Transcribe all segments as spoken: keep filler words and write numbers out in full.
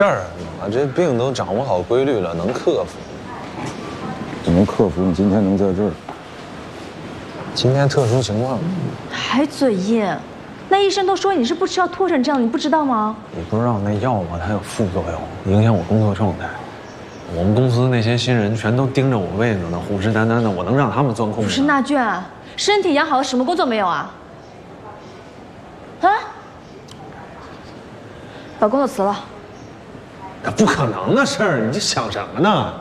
事儿，我这病都掌握好规律了，能克服。 怎么克服？你今天能在这儿？ 今天特殊情况。 还嘴硬，那医生都说你是不吃药拖成这样，你不知道吗？ 你不知道那药吧，它有副作用，影响我工作状态。我们公司那些新人全都盯着我位子呢，虎视眈眈的，我能让他们钻空子？ 不是那娟，身体养好了，什么工作没有啊？啊？把工作辞了。 那不可能的事儿，你这想什么呢？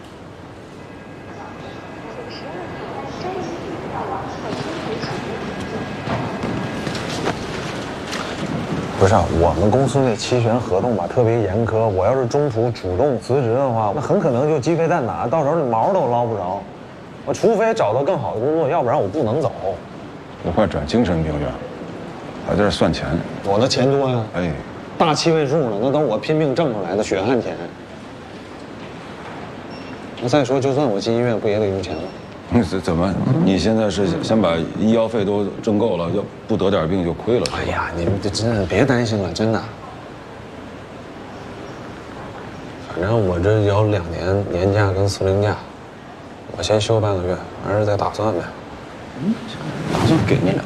不是、啊，我们公司那期权合同吧特别严苛，我要是中途主动辞职的话，那很可能就鸡飞蛋打，到时候那毛都捞不着。我除非找到更好的工作，要不然我不能走。 我快转精神病院，还在这算钱。 我的钱多呀， 哎， 大七位数呢，那都是我拼命挣回来的血汗钱。那再说，就算我进医院，不也得用钱吗？ 怎怎么？你现在是先把医药费都挣够了，要不得点病就亏了？ 哎呀，你们这真的别担心了，真的。反正我这有两年年假跟四零假，我先休半个月，完事再打算呗。 嗯，打算给你两个。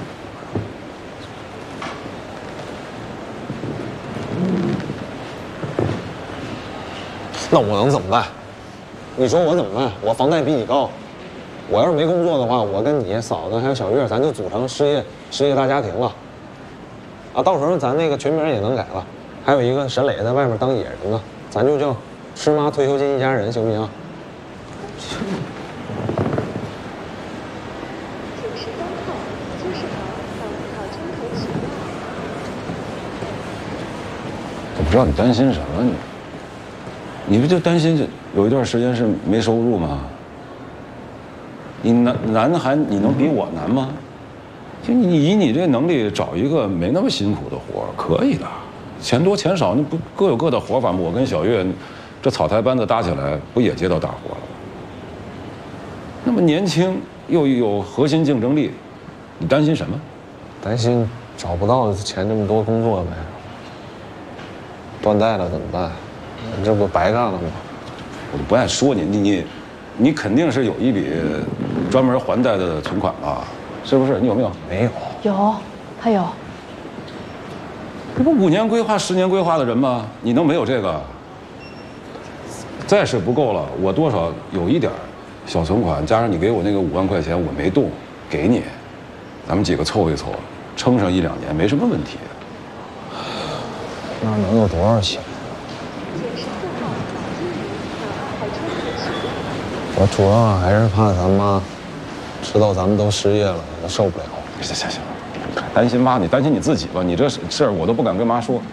那我能怎么办？你说我怎么办？我房贷比你高。我要是没工作的话，我跟你嫂子还有小月，咱就组成失业失业大家庭了。啊，到时候咱那个群名也能改了，还有一个沈磊在外面当野人呢，咱就叫“吃妈退休金一家人”，行不行？ 我不知道你担心什么你？你不就担心这有一段时间是没收入吗？你难难还你能比我难吗？就你以你这能力找一个没那么辛苦的活可以的，钱多钱少那不各有各的活法吗？我跟小月这草台班子搭起来不也接到大活了吗？那么年轻又有核心竞争力，你担心什么？ 担心找不到钱这么多工作呗。断贷了怎么办？你这不白干了吗？ 我就不爱说你，你你。你肯定是有一笔专门还贷的存款吧？是不是？你有没有？ 没有。 有，他有。 这不五年规划、十年规划的人吗？你能没有这个？再是不够了，我多少有一点小存款，加上你给我那个五万块钱，我没动，给你，咱们几个凑一凑，撑上一两年没什么问题。 那能有多少钱？我主要还是怕咱妈知道咱们都失业了，她受不了。 行行行，担心妈，你担心你自己吧。你这事儿我都不敢跟妈说。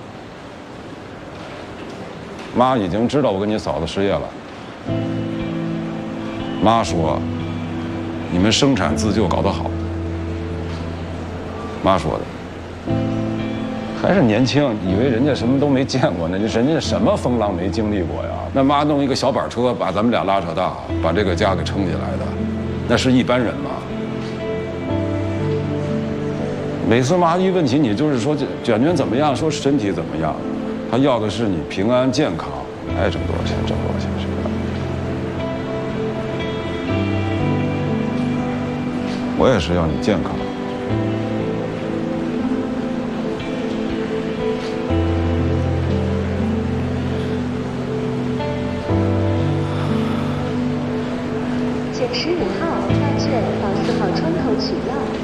妈已经知道我跟你嫂子失业了。妈说，你们生产自救搞得好。妈说的。还是年轻，以为人家什么都没见过呢，人家什么风浪没经历过呀？那妈弄一个小板车把咱们俩拉扯大，把这个家给撑起来的，那是一般人吗？每次妈一问起你，就是说这卷卷怎么样，说身体怎么样，她要的是你平安健康，爱挣多少钱挣多少钱是吧？我也是要你健康。 请十五号下券到四号窗口取药。